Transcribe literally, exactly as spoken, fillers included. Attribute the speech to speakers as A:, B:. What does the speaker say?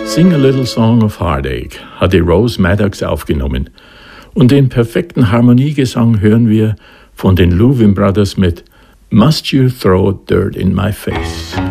A: Sing a Little Song of Heartache hatte Rose Maddox aufgenommen. Und den perfekten Harmoniegesang hören wir von den Louvin Brothers mit Must You Throw Dirt in My Face.